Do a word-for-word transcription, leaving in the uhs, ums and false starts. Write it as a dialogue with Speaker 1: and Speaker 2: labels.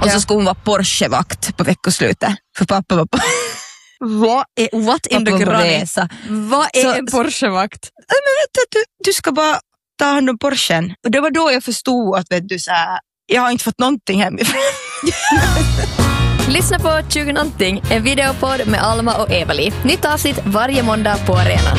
Speaker 1: Och så skulle hon vara Porsche-vakt på veckoslutet. För pappa var på...
Speaker 2: Vad är, what in the granny? Vad är
Speaker 1: så,
Speaker 2: en Porsche-vakt?
Speaker 1: Men vet du, du ska bara ta hand om Porschen. Och det var då jag förstod att vet du, så här, jag har inte fått någonting hemifrån.
Speaker 2: Lyssna på tjugo någonting, en videopodd med Alma och Evali. Nytt avsnitt varje måndag på arenan.